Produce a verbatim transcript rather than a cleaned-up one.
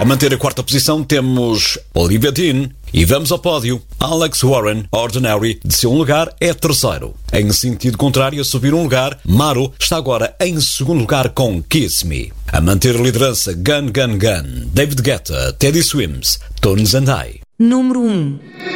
A manter a quarta posição temos Olivia Dean. E vamos ao pódio. Alex Warren, Ordinary, desceu um lugar, é terceiro. Em sentido contrário, a subir um lugar, Maro está agora em segundo lugar com Kiss Me. A manter a liderança, Gun Gun Gun, David Guetta, Teddy Swims, Tones and I. Número um.